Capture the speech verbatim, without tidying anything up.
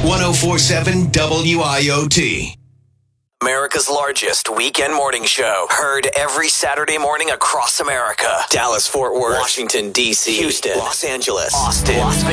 ten forty-seven W I O T. America's largest weekend morning show. Heard every Saturday morning across America. Dallas, Fort Worth, Washington, D C, Houston, Los Angeles, Austin, Las Vegas.